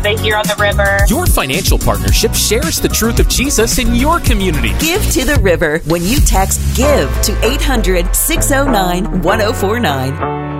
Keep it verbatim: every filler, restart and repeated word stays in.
They hear on the river. Your financial partnership shares the truth of Jesus in your community. Give to the River when you text GIVE to eight hundred, six oh nine, one oh four nine.